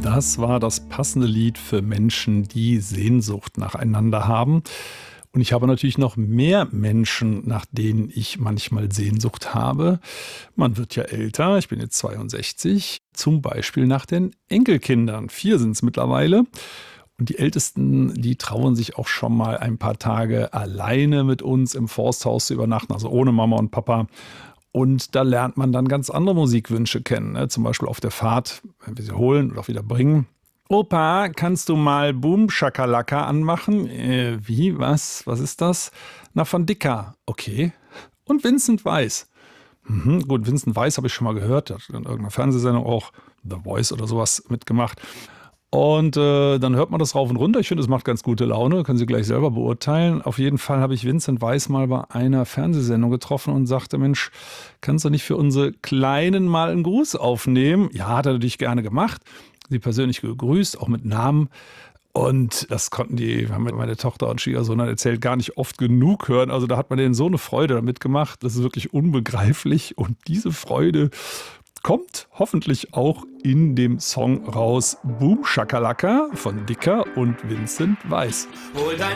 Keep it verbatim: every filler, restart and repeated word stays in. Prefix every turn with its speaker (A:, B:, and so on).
A: Das war das passende Lied für Menschen, die Sehnsucht nacheinander haben. Und ich habe natürlich noch mehr Menschen, nach denen ich manchmal Sehnsucht habe. Man wird ja älter, ich bin jetzt zweiundsechzig, zum Beispiel nach den Enkelkindern. Vier sind es mittlerweile. Und die Ältesten, die trauen sich auch schon mal ein paar Tage alleine mit uns im Forsthaus zu übernachten, also ohne Mama und Papa. Und da lernt man dann ganz andere Musikwünsche kennen, ne? Zum Beispiel auf der Fahrt, wenn wir sie holen oder auch wieder bringen. Opa, kannst du mal Boom Shakalaka anmachen? Äh, wie, was, was ist das? Na, von Dicker. Okay. Und Vincent Weiss. Mhm, gut, Vincent Weiss habe ich schon mal gehört, der hat in irgendeiner Fernsehsendung auch The Voice oder sowas mitgemacht. Und äh, dann hört man das rauf und runter. Ich finde, es macht ganz gute Laune. Können Sie gleich selber beurteilen. Auf jeden Fall habe ich Vincent Weiss mal bei einer Fernsehsendung getroffen und sagte, Mensch, kannst du nicht für unsere Kleinen mal einen Gruß aufnehmen? Ja, hat er natürlich gerne gemacht. Sie persönlich gegrüßt, auch mit Namen. Und das konnten die, haben mir meine Tochter und Schwiegersohn erzählt, gar nicht oft genug hören. Also da hat man denen so eine Freude damit gemacht. Das ist wirklich unbegreiflich. Und diese Freude kommt hoffentlich auch in dem Song raus. Boom Shakalaka von Dicker und Vincent Weiss.